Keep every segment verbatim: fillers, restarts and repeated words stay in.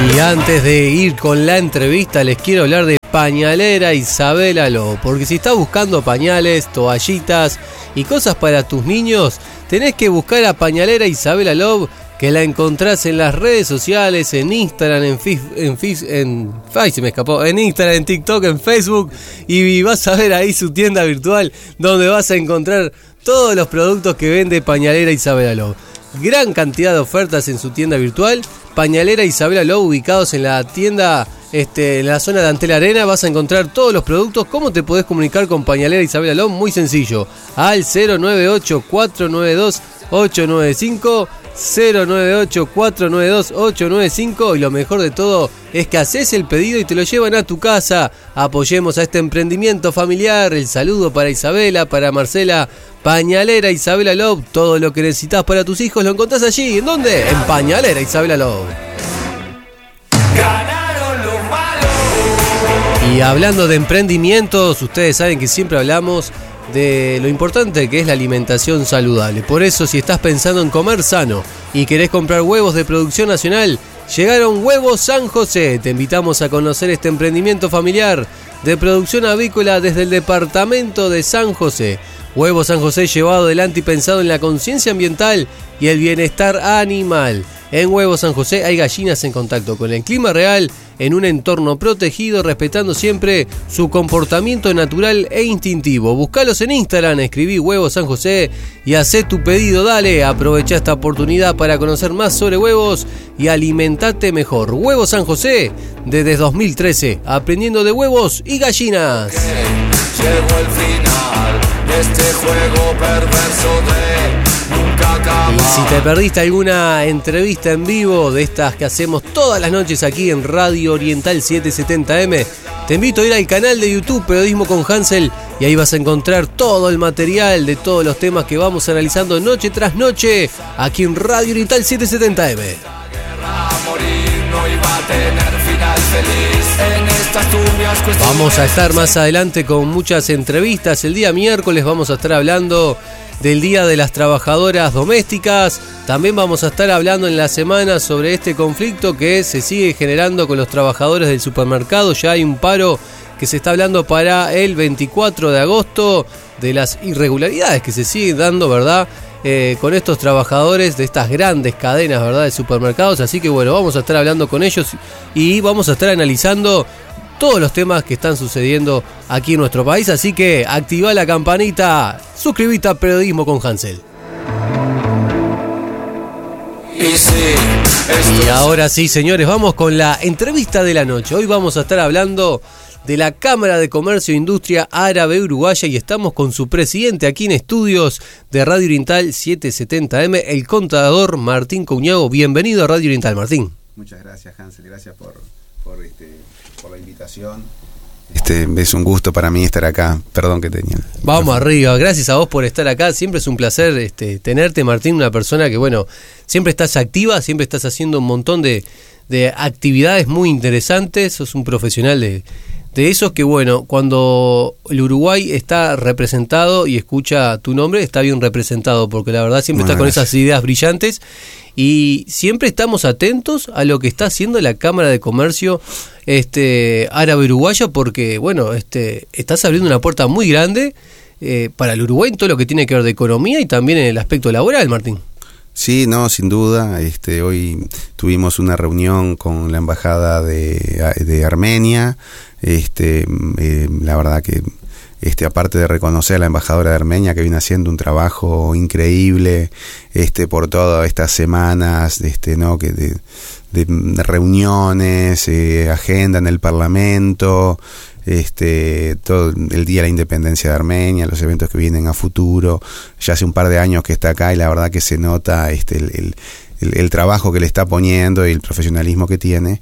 Y antes de ir con la entrevista les quiero hablar de Pañalera Isabela Love, porque si estás buscando pañales, toallitas y cosas para tus niños, tenés que buscar a Pañalera Isabela Love, que la encontrás en las redes sociales, en Instagram, en Fis, en Fis, en ay, se me escapó, en Instagram, en TikTok, en Facebook, y vas a ver ahí su tienda virtual donde vas a encontrar todos los productos que vende Pañalera Isabela Love. Gran cantidad de ofertas en su tienda virtual. Pañalera Isabela Love, ubicados en la tienda, este, en la zona de Antel Arena, vas a encontrar todos los productos. ¿Cómo te podés comunicar con Pañalera Isabela Love? Muy sencillo, al cero nueve ocho, cuatro nueve dos, ocho nueve cinco, cero nueve ocho, cuatro nueve dos, ocho nueve cinco, y lo mejor de todo es que haces el pedido y te lo llevan a tu casa. Apoyemos a este emprendimiento familiar. El saludo para Isabela, para Marcela. Pañalera Isabela Love, todo lo que necesitas para tus hijos lo encontrás allí. ¿En dónde? En Pañalera Isabela Love. Y hablando de emprendimientos, ustedes saben que siempre hablamos de lo importante que es la alimentación saludable. Por eso, si estás pensando en comer sano y querés comprar huevos de producción nacional, llegaron Huevos San José. Te invitamos a conocer este emprendimiento familiar de producción avícola desde el departamento de San José. Huevos San José, llevado adelante y pensado en la conciencia ambiental y el bienestar animal. En Huevos San José hay gallinas en contacto con el clima real, en un entorno protegido, respetando siempre su comportamiento natural e instintivo. Buscalos en Instagram, escribí Huevos San José y hacé tu pedido. Dale, aprovecha esta oportunidad para conocer más sobre huevos y alimentate mejor. Huevos San José, desde dos mil trece, aprendiendo de huevos y gallinas. Llegó el final de este juego perverso de nunca acabar. Y si te perdiste alguna entrevista en vivo de estas que hacemos todas las noches aquí en Radio Oriental setecientos setenta eme, te invito a ir al canal de YouTube Periodismo con Hansel, y ahí vas a encontrar todo el material de todos los temas que vamos analizando noche tras noche aquí en Radio Oriental setecientos setenta eme. Vamos a estar más adelante con muchas entrevistas. El día miércoles vamos a estar hablando del Día de las Trabajadoras Domésticas. También vamos a estar hablando en la semana sobre este conflicto que se sigue generando con los trabajadores del supermercado. Ya hay un paro que se está hablando para el veinticuatro de agosto, de las irregularidades que se siguen dando, ¿verdad?, Eh, con estos trabajadores de estas grandes cadenas, ¿verdad?, de supermercados. Así que bueno, vamos a estar hablando con ellos y vamos a estar analizando todos los temas que están sucediendo aquí en nuestro país. Así que activá la campanita, suscribite a Periodismo con Hansel. Y, sí, y ahora sí, señores, vamos con la entrevista de la noche. Hoy vamos a estar hablando de la Cámara de Comercio e Industria Árabe Uruguaya, y estamos con su presidente aquí en estudios de Radio Oriental setecientos setenta eme, el contador Martín Cuñado. Bienvenido a Radio Oriental, Martín. Muchas gracias, Hansel, gracias por, por, este, por la invitación. Este, es un gusto para mí estar acá, perdón que tenía. Vamos arriba, gracias a vos por estar acá, siempre es un placer este, tenerte, Martín, una persona que, bueno, siempre estás activa, siempre estás haciendo un montón de, de actividades muy interesantes, sos un profesional de... de esos que, bueno, cuando el Uruguay está representado y escucha tu nombre, está bien representado, porque la verdad siempre estás con esas ideas brillantes y siempre estamos atentos a lo que está haciendo la Cámara de Comercio este, Árabe Uruguaya, porque, bueno, este, estás abriendo una puerta muy grande eh, para el Uruguay en todo lo que tiene que ver de economía y también en el aspecto laboral, Martín. Sí, no, sin duda. Este, hoy tuvimos una reunión con la embajada de, de Armenia. Este, eh, la verdad que, este, aparte de reconocer a la embajadora de Armenia, que viene haciendo un trabajo increíble, este, por todas estas semanas, este, no, que de, de reuniones, eh, agenda en el Parlamento. Este, todo el Día de la Independencia de Armenia, los eventos que vienen a futuro. Ya hace un par de años que está acá y la verdad que se nota este, el, el, el, el trabajo que le está poniendo y el profesionalismo que tiene.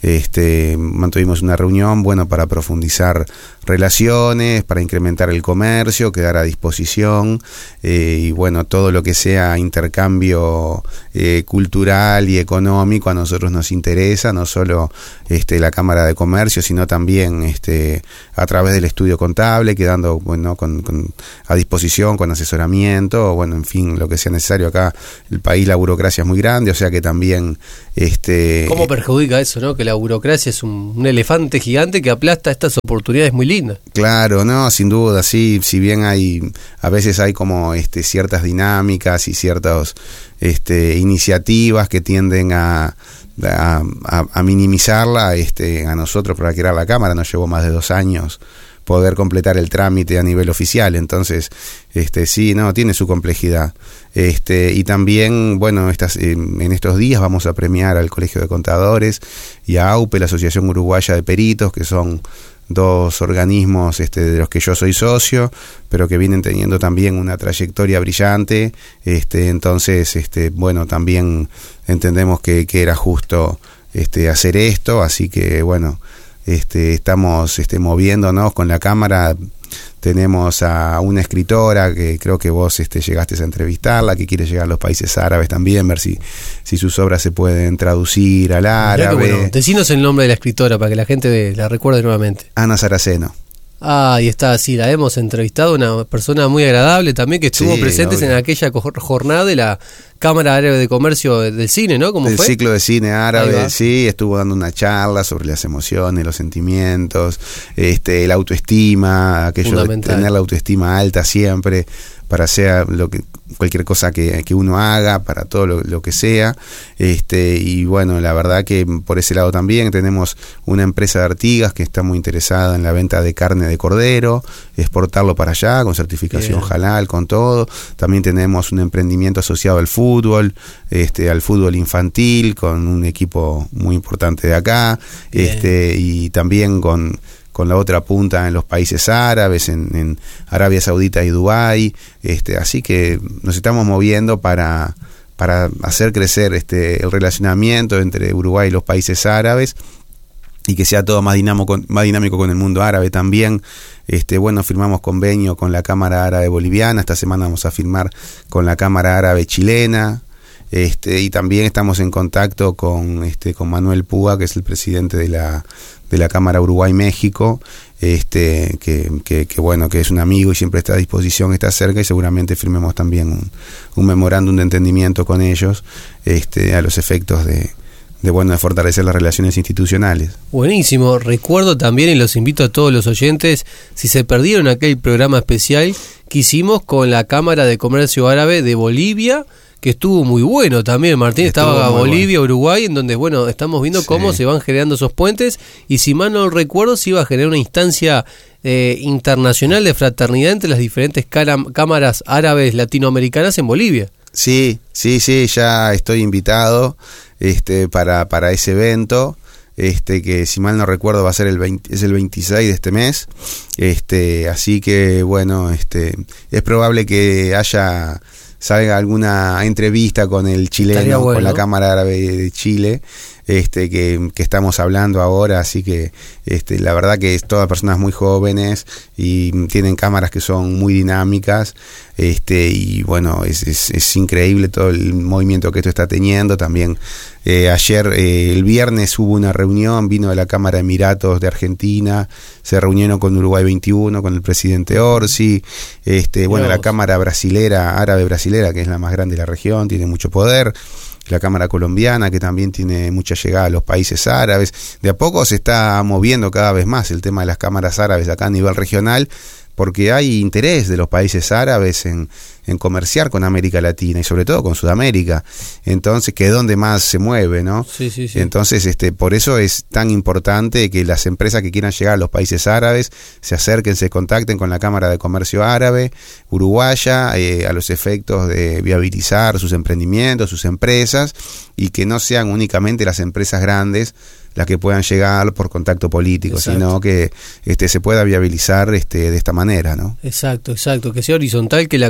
este, mantuvimos una reunión, bueno, para profundizar relaciones, para incrementar el comercio, quedar a disposición, eh, y bueno, todo lo que sea intercambio eh, cultural y económico a nosotros nos interesa, no solo este, la Cámara de Comercio, sino también este, a través del estudio contable, quedando bueno, con, con, a disposición, con asesoramiento, bueno, en fin, lo que sea necesario. Acá el país, la burocracia es muy grande, o sea que también... Este, ¿Cómo perjudica eso, no? Que la burocracia es un, un elefante gigante que aplasta estas oportunidades muy lindas. Claro, no, sin duda, sí, si bien hay, a veces hay como este, ciertas dinámicas y ciertas este, iniciativas que tienden a... A, a, a minimizarla, este, a nosotros para crear la Cámara nos llevó más de dos años poder completar el trámite a nivel oficial, entonces este sí, no, tiene su complejidad. Este, y también, bueno, estas, eh, en estos días vamos a premiar al Colegio de Contadores y a AUPE, la Asociación Uruguaya de Peritos, que son dos organismos este, de los que yo soy socio, pero que vienen teniendo también una trayectoria brillante, este, entonces, este, bueno, también entendemos que, que era justo este, hacer esto, así que, bueno, este, estamos este, moviéndonos con la Cámara. Tenemos a una escritora que creo que vos este, llegaste a entrevistarla, que quiere llegar a los países árabes también, ver si, si sus obras se pueden traducir al árabe. Bueno, decinos el nombre de la escritora para que la gente la recuerde nuevamente. Ana Saraceno. Ah, y está así, la hemos entrevistado, una persona muy agradable también que estuvo sí, presente en aquella jornada de la Cámara Árabe de Comercio del Cine, ¿no? ¿Cómo el fue? Ciclo de cine árabe, sí, estuvo dando una charla sobre las emociones, los sentimientos, este, la autoestima, aquello de tener la autoestima alta siempre, para hacer lo que cualquier cosa que, que uno haga, para todo lo, lo que sea, este y bueno, la verdad que por ese lado también tenemos una empresa de Artigas que está muy interesada en la venta de carne de cordero, exportarlo para allá con certificación Bien. halal, con todo. También tenemos un emprendimiento asociado al fútbol, este al fútbol infantil, con un equipo muy importante de acá, Bien. este y también con con la otra punta en los países árabes, en, en Arabia Saudita y Dubái, este, así que nos estamos moviendo para, para hacer crecer este, el relacionamiento entre Uruguay y los países árabes y que sea todo más dinámico, más dinámico con el mundo árabe también. Este, bueno, firmamos convenio con la Cámara Árabe Boliviana, esta semana vamos a firmar con la Cámara Árabe Chilena. Este, y también estamos en contacto con este con Manuel Púa, que es el presidente de la de la Cámara Uruguay-México, este, que, que, que bueno, que es un amigo y siempre está a disposición, está cerca, y seguramente firmemos también un, un memorándum de entendimiento con ellos, este, a los efectos de, de bueno, de fortalecer las relaciones institucionales. Buenísimo, recuerdo también, y los invito a todos los oyentes, si se perdieron aquel programa especial que hicimos con la Cámara de Comercio Árabe de Bolivia, que estuvo muy bueno también, Martín, estuvo estaba Bolivia, bueno. Uruguay, en donde, bueno, estamos viendo sí. cómo se van generando esos puentes, y si mal no recuerdo, se iba a generar una instancia eh, internacional de fraternidad entre las diferentes cara- cámaras árabes latinoamericanas en Bolivia. Sí, sí, sí, ya estoy invitado este, para, para ese evento, este, que si mal no recuerdo va a ser el veinte, es el veintiséis de este mes, este, así que, bueno, este, es probable que haya... salga alguna entrevista con el chileno, bueno. con la Cámara Árabe de Chile, este que, que estamos hablando ahora, así que este la verdad que es todas personas muy jóvenes y tienen cámaras que son muy dinámicas, este y bueno, es, es, es increíble todo el movimiento que esto está teniendo. También eh, ayer, eh, el viernes, hubo una reunión, vino de la Cámara de Emiratos de Argentina, se reunieron con Uruguay veintiuno, con el presidente Orsi, este bueno, Dios. La Cámara brasilera, árabe brasilera, que es la más grande de la región, tiene mucho poder. La Cámara colombiana, que también tiene mucha llegada a los países árabes. De a poco se está moviendo cada vez más el tema de las cámaras árabes acá a nivel regional, porque hay interés de los países árabes en, en comerciar con América Latina y sobre todo con Sudamérica, entonces que es donde más se mueve, ¿no? Sí, sí, sí. Entonces, este, por eso es tan importante que las empresas que quieran llegar a los países árabes se acerquen, se contacten con la Cámara de Comercio Árabe Uruguaya, eh, a los efectos de viabilizar sus emprendimientos, sus empresas, y que no sean únicamente las empresas grandes las que puedan llegar por contacto político, exacto. sino que este se pueda viabilizar este de esta manera, ¿no? Exacto, exacto, que sea horizontal, que la comunicación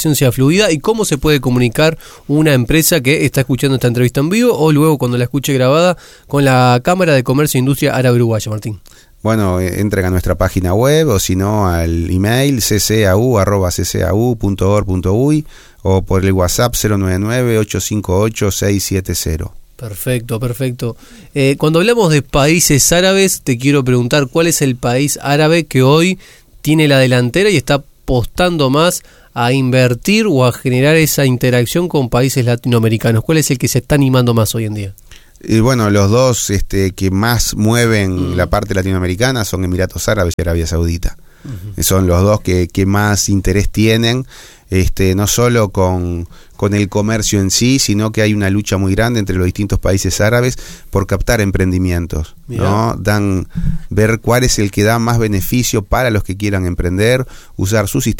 comunicación sea fluida y cómo se puede comunicar una empresa que está escuchando esta entrevista en vivo o luego cuando la escuche grabada con la Cámara de Comercio e Industria Árabe Uruguaya, Martín. Bueno, entren a nuestra página web o si no al email c c a u arroba c c a u punto org punto u y o por el WhatsApp cero nueve nueve ocho cinco ocho seis siete cero. Perfecto, perfecto. Eh, cuando hablamos de países árabes, te quiero preguntar cuál es el país árabe que hoy tiene la delantera y está apostando más a invertir o a generar esa interacción con países latinoamericanos. ¿Cuál es el que se está animando más hoy en día? Y bueno, los dos este, que más mueven mm. la parte latinoamericana son Emiratos Árabes y Arabia Saudita. Uh-huh. Son los dos que, que más interés tienen, este, no solo con, con el comercio en sí, sino que hay una lucha muy grande entre los distintos países árabes por captar emprendimientos, ¿no? Dan, ver cuál es el que da más beneficio para los que quieran emprender, usar su sistema